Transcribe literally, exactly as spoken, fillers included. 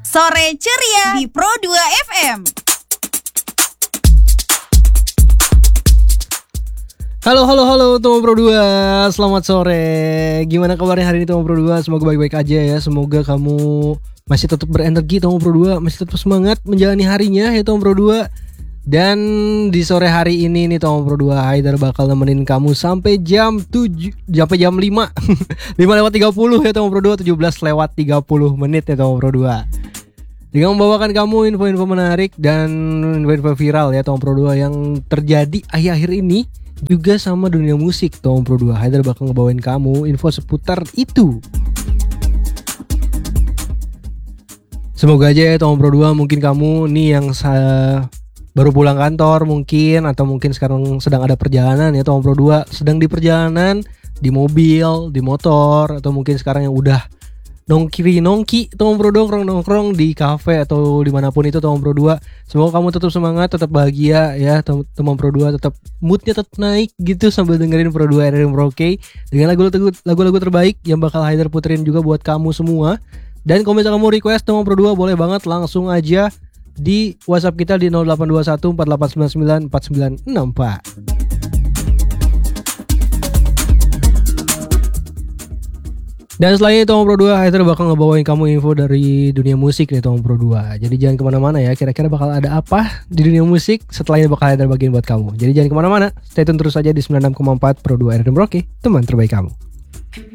Sore ceria di Pro dua F M. Halo, halo, halo teman Pro dua, selamat sore. Gimana kabarnya hari ini teman Pro dua? Semoga baik-baik aja ya. Semoga kamu masih tetap berenergi teman Pro dua, masih tetap semangat menjalani harinya ya teman Pro dua. Dan di sore hari ini nih teman Pro dua, Haidar bakal nemenin kamu sampai jam tujuh, sampai jam lima. lima lewat tiga puluh ya teman Pro dua, tujuh belas lewat tiga puluh menit ya teman Pro dua. Dengan membawakan kamu info-info menarik dan info-info viral ya teman Pro dua yang terjadi akhir-akhir ini. Juga sama dunia musik Tom Pro dua. Haidar bakal ngebawain kamu info seputar itu. Semoga aja ya Tom Pro dua, mungkin kamu nih yang sa- baru pulang kantor mungkin, atau mungkin sekarang sedang ada perjalanan ya Tom Pro dua, sedang di perjalanan, di mobil, di motor, atau mungkin sekarang yang udah nongki nongki Tom Pro dua, nongkrong nongkrong di kafe atau dimanapun itu Tom Pro dua. Semoga kamu tetap semangat, tetap bahagia ya teman Pro dua, tetap moodnya tetap naik gitu sambil dengerin Pro dua R R Merauke dengan lagu-lagu lagu-lagu terbaik yang bakal Haidar puterin juga buat kamu semua. Dan kalau misalnya kamu request teman Pro dua, boleh banget langsung aja di WhatsApp kita di nol delapan dua satu empat delapan sembilan sembilan empat sembilan enam empat. Dan selanjutnya Tom Pro dua, Haidar bakal ngebawain kamu info dari dunia musik nih Tom Pro dua. Jadi jangan kemana-mana ya, kira-kira bakal ada apa di dunia musik setelah ini bakal Haidar bagiin buat kamu. Jadi jangan kemana-mana, stay tune terus aja di sembilan puluh enam koma empat Pro dua R R Merauke, teman terbaik kamu.